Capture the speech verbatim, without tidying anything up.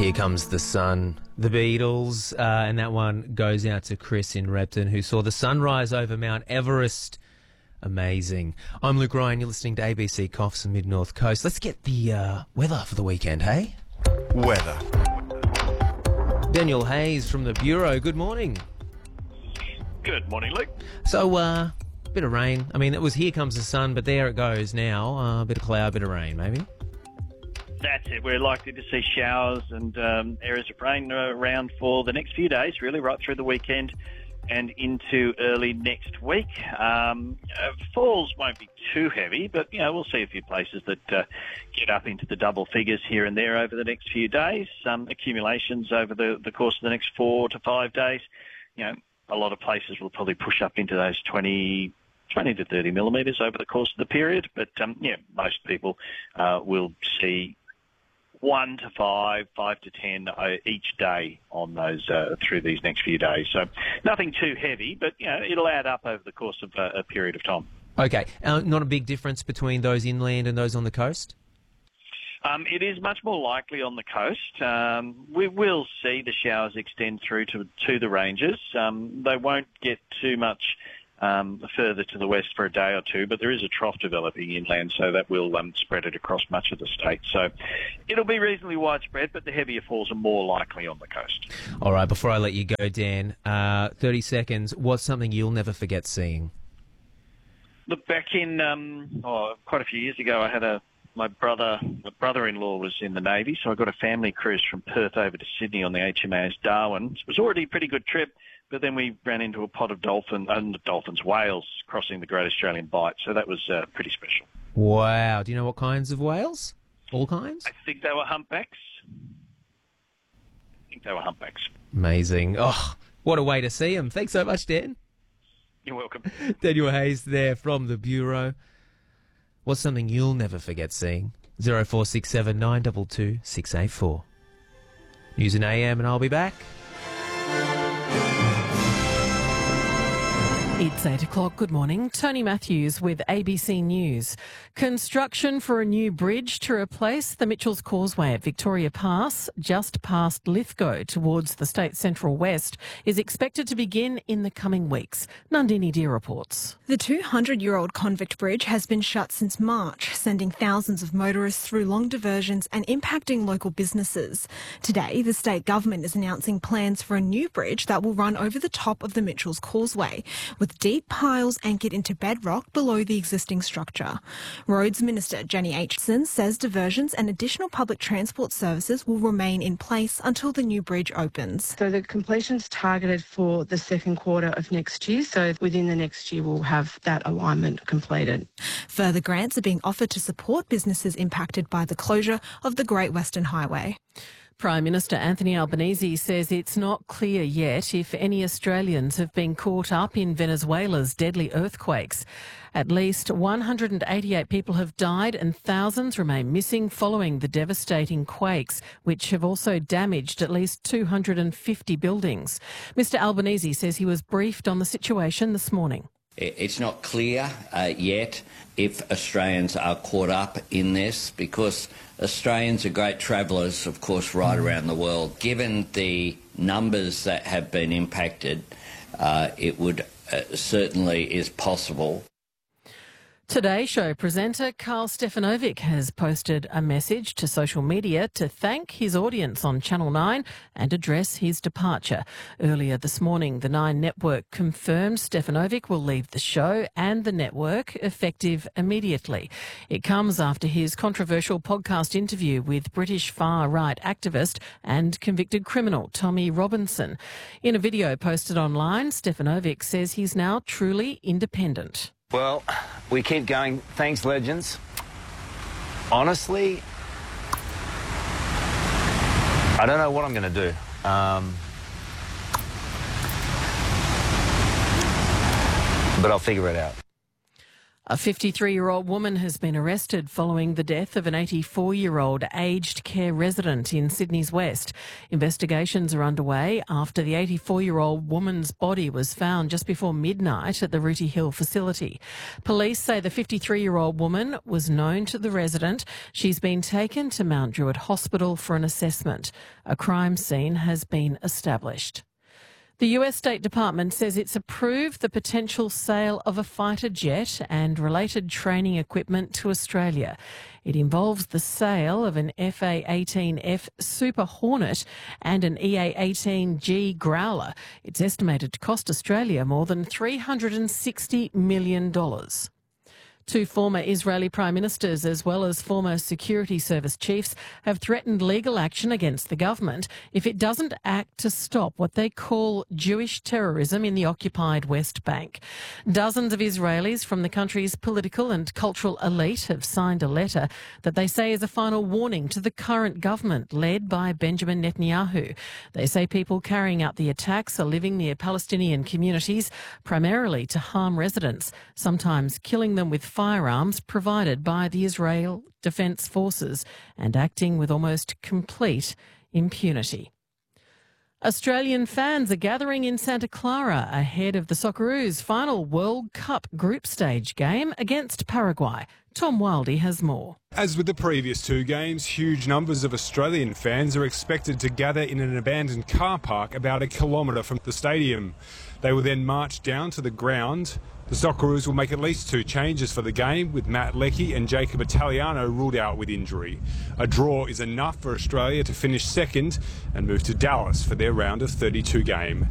Here Comes the Sun, the Beatles, uh, and that one goes out to Chris in Repton, who saw the sunrise over Mount Everest. Amazing. I'm Luke Ryan, you're listening to A B C Coffs and Mid-North Coast. Let's get the uh, weather for the weekend, hey? Weather. Daniel Hayes from the Bureau, good morning. Good morning, Luke. So, uh, bit of rain. I mean, it was Here Comes the Sun, but there it goes now. A uh, bit of cloud, bit of rain, maybe. That's it. We're likely to see showers and um, areas of rain around for the next few days, really, right through the weekend and into early next week. Um, uh, falls won't be too heavy, but, you know, we'll see a few places that uh, get up into the double figures here and there over the next few days. Some accumulations over the, the course of the next four to five days. You know, a lot of places will probably push up into those twenty, twenty to thirty millimetres over the course of the period. But, um, yeah, most people uh, will see one to five, five to ten uh, each day on those uh, through these next few days. So nothing too heavy, but you know it'll add up over the course of uh, a period of time. Okay, uh, not a big difference between those inland and those on the coast? Um, it is much more likely on the coast. Um, we will see the showers extend through to to the ranges. Um, they won't get too much Um, further to the west for a day or two, but there is a trough developing inland, so that will um, spread it across much of the state. So it'll be reasonably widespread, but the heavier falls are more likely on the coast. All right, before I let you go, Dan, uh, thirty seconds, what's something you'll never forget seeing? Look, back in um, oh, quite a few years ago, I had a my brother, my brother-in-law was in the Navy, so I got a family cruise from Perth over to Sydney on the H M A S Darwin. It was already a pretty good trip. But then we ran into a pod of dolphin, uh, dolphins, whales crossing the Great Australian Bight. So that was uh, pretty special. Wow. Do you know what kinds of whales? All kinds? I think they were humpbacks. I think they were humpbacks. Amazing. Oh, what a way to see them. Thanks so much, Dan. You're welcome. Daniel Hayes there from the Bureau. What's something you'll never forget seeing? zero four six seven nine two two six eight four. News and A M and I'll be back. It's eight o'clock. Good morning. Tony Matthews with A B C News. Construction for a new bridge to replace the Mitchells Causeway at Victoria Pass, just past Lithgow towards the state central west, is expected to begin in the coming weeks. Nandini Deer reports. The two hundred year old convict bridge has been shut since March, sending thousands of motorists through long diversions and impacting local businesses. Today, the state government is announcing plans for a new bridge that will run over the top of the Mitchells Causeway, with deep piles anchored into bedrock below the existing structure. Roads Minister Jenny Aitchison says diversions and additional public transport services will remain in place until the new bridge opens. So the completion's targeted for the second quarter of next year, so within the next year we'll have that alignment completed. Further grants are being offered to support businesses impacted by the closure of the Great Western Highway. Prime Minister Anthony Albanese says it's not clear yet if any Australians have been caught up in Venezuela's deadly earthquakes. At least one hundred eighty-eight people have died and thousands remain missing following the devastating quakes, which have also damaged at least two hundred fifty buildings. Mister Albanese says he was briefed on the situation this morning. It's not clear uh, yet if Australians are caught up in this, because Australians are great travellers, of course, right around the world. Given the numbers that have been impacted, uh, it would uh, certainly is possible. Today Show presenter Carl Stefanovic has posted a message to social media to thank his audience on Channel nine and address his departure. Earlier this morning, the Nine Network confirmed Stefanovic will leave the show and the network effective immediately. It comes after his controversial podcast interview with British far-right activist and convicted criminal Tommy Robinson. In a video posted online, Stefanovic says he's now truly independent. Well, we keep going. Thanks, legends. Honestly, I don't know what I'm going to do. Um, but I'll figure it out. A fifty-three-year-old woman has been arrested following the death of an eighty-four-year-old aged care resident in Sydney's West. Investigations are underway after the eighty-four-year-old woman's body was found just before midnight at the Rooty Hill facility. Police say the fifty-three-year-old woman was known to the resident. She's been taken to Mount Druitt Hospital for an assessment. A crime scene has been established. The U S State Department says it's approved the potential sale of a fighter jet and related training equipment to Australia. It involves the sale of an F A eighteen F Super Hornet and an E A eighteen G Growler. It's estimated to cost Australia more than three hundred sixty million dollars. Two former Israeli prime ministers, as well as former security service chiefs, have threatened legal action against the government if it doesn't act to stop what they call Jewish terrorism in the occupied West Bank. Dozens of Israelis from the country's political and cultural elite have signed a letter that they say is a final warning to the current government led by Benjamin Netanyahu. They say people carrying out the attacks are living near Palestinian communities, primarily to harm residents, sometimes killing them with firearms provided by the Israel Defence Forces and acting with almost complete impunity. Australian fans are gathering in Santa Clara ahead of the Socceroos' final World Cup group stage game against Paraguay. Tom Wildey has more. As with the previous two games, huge numbers of Australian fans are expected to gather in an abandoned car park about a kilometre from the stadium. They will then march down to the ground. The Socceroos will make at least two changes for the game, with Matt Leckie and Jacob Italiano ruled out with injury. A draw is enough for Australia to finish second and move to Dallas for their round of thirty-two game.